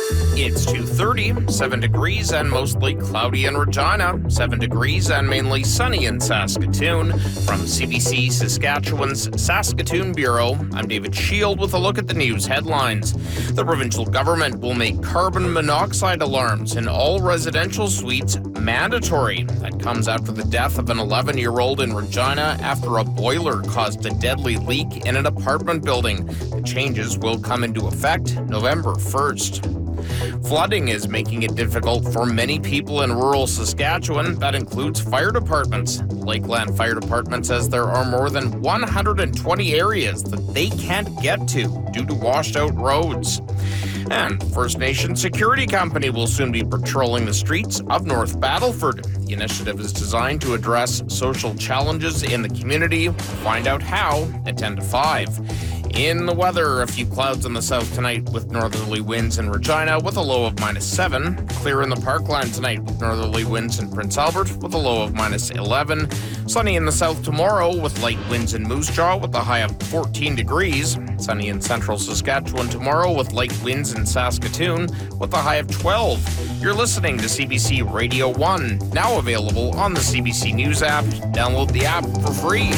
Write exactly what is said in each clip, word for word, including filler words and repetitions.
It's two thirty, seven degrees and mostly cloudy in Regina, seven degrees and mainly sunny in Saskatoon. From C B C Saskatchewan's Saskatoon Bureau, I'm David Shield with a look at the news headlines. The provincial government will make carbon monoxide alarms in all residential suites mandatory. That comes after the death of an eleven-year-old in Regina after a boiler caused a deadly leak in an apartment building. The changes will come into effect November first. Flooding is making it difficult for many people in rural Saskatchewan. That includes fire departments. Lakeland Fire Department says there are more than one hundred twenty areas that they can't get to due to washed out roads. And First Nation Security Company will soon be patrolling the streets of North Battleford. The initiative is designed to address social challenges in the community. Find out how at ten to five. In the weather, a few clouds in the south tonight with northerly winds in Regina with a low of minus seven. Clear in the Parkland tonight with northerly winds in Prince Albert with a low of minus eleven. Sunny in the south tomorrow with light winds in Moose Jaw with a high of fourteen degrees. Sunny in central Saskatchewan tomorrow with light winds in Saskatoon with a high of twelve. You're listening to C B C Radio one, now available on the C B C News app. Download the app for free.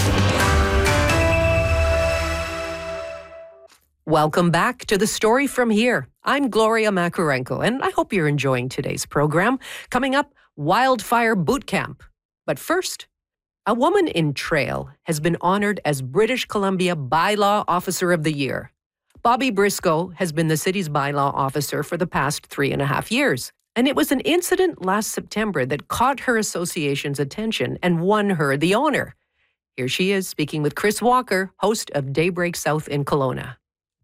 Welcome back to The Story From Here. I'm Gloria Makarenko, and I hope you're enjoying today's program. Coming up, Wildfire Boot Camp. But first, a woman in Trail has been honored as British Columbia Bylaw Officer of the Year. Bobby Briscoe has been the city's bylaw officer for the past three and a half years. And it was an incident last September that caught her association's attention and won her the honor. Here she is speaking with Chris Walker, host of Daybreak South in Kelowna.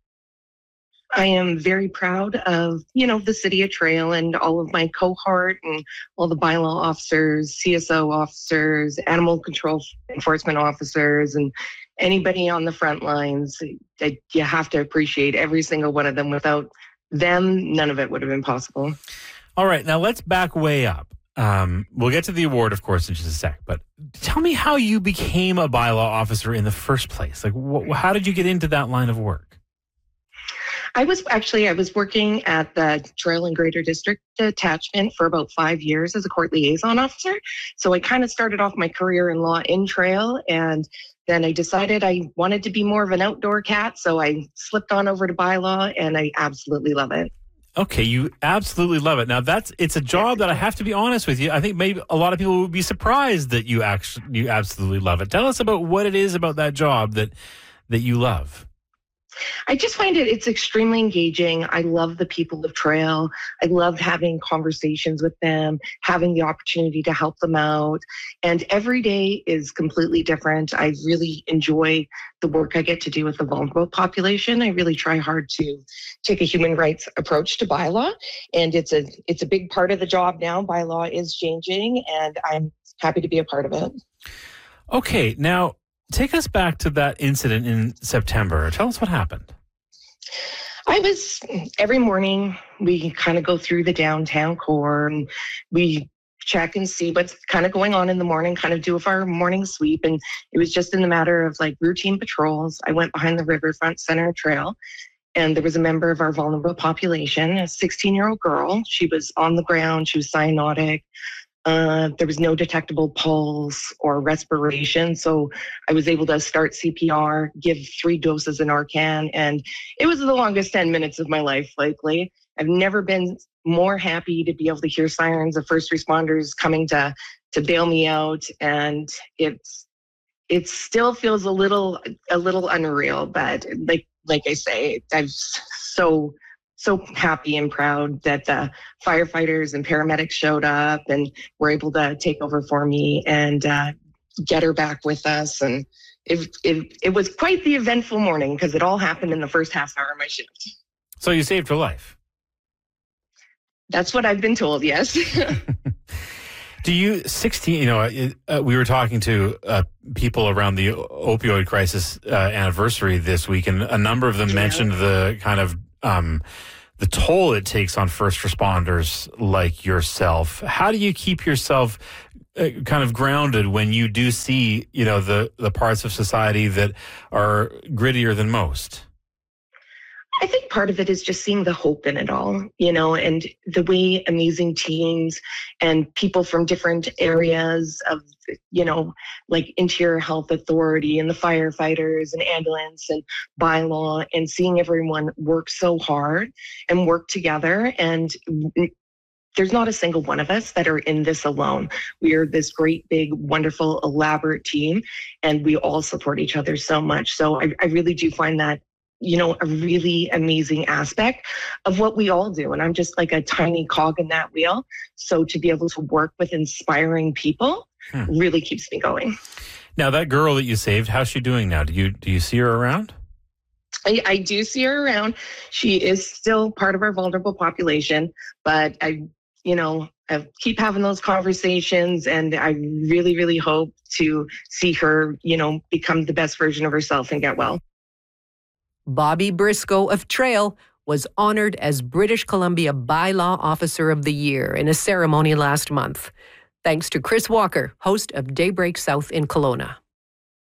I am very proud of, you know, the city of Trail and all of my cohort and all the bylaw officers, C S O officers, animal control enforcement officers, and anybody on the front lines. You have to appreciate every single one of them. Without them, none of it would have been possible. All right, now let's back way up. Um, we'll get to the award, of course, in just a sec. But tell me how you became a bylaw officer in the first place. Like, wh- how did you get into that line of work? I was actually, I was working at the Trail and Greater District Attachment for about five years as a court liaison officer. So I kind of started off my career in law in Trail, and then I decided I wanted to be more of an outdoor cat. So I slipped on over to bylaw, and I absolutely love it. Okay, you absolutely love it. Now that's it's a job that I have to be honest with you. I think maybe a lot of people would be surprised that you actually you absolutely love it. Tell us about what it is about that job that that you love. I just find it, it's extremely engaging. I love the people of Trail. I love having conversations with them, having the opportunity to help them out. And every day is completely different. I really enjoy the work I get to do with the vulnerable population. I really try hard to take a human rights approach to bylaw. And it's a, it's a big part of the job now. Bylaw is changing, and I'm happy to be a part of it. Okay, now, take us back to that incident in September. Tell us what happened. I was, every morning, we kind of go through the downtown core and we check and see what's kind of going on in the morning, kind of do our morning sweep. And it was just in the matter of like routine patrols. I went behind the Riverfront Center Trail, and there was a member of our vulnerable population, a sixteen-year-old girl. She was on the ground. She was cyanotic. Uh, there was no detectable pulse or respiration. So I was able to start C P R, give three doses of Narcan, and it was the longest ten minutes of my life, likely. I've never been more happy to be able to hear sirens of first responders coming to, to bail me out. And it's, it still feels a little, a little unreal, but like, like I say, I'm so, so happy and proud that the firefighters and paramedics showed up and were able to take over for me and uh, get her back with us. And it, it, it was quite the eventful morning because it all happened in the first half hour of my shift. So you saved her life? That's what I've been told, yes. Do you, sixteen, you know, uh, we were talking to uh, people around the opioid crisis uh, anniversary this week, and a number of them yeah. mentioned the kind of um, the toll it takes on first responders like yourself. How do you keep yourself uh, kind of grounded when you do see, you know, the, the parts of society that are grittier than most? I think part of it is just seeing the hope in it all, you know, and the way amazing teams and people from different areas of, you know, like Interior Health Authority and the firefighters and ambulance and bylaw, and seeing everyone work so hard and work together. And there's not a single one of us that are in this alone. We are this great, big, wonderful, elaborate team, and we all support each other so much. So I, I really do find that, you know, a really amazing aspect of what we all do. And I'm just like a tiny cog in that wheel. So to be able to work with inspiring people hmm. really keeps me going. Now, that girl that you saved, how's she doing now? Do you do you see her around? I, I do see her around. She is still part of our vulnerable population, but I, you know, I keep having those conversations, and I really, really hope to see her, you know, become the best version of herself and get well. Bobby Briscoe of Trail was honored as British Columbia Bylaw Officer of the Year in a ceremony last month. Thanks to Chris Walker, host of Daybreak South in Kelowna.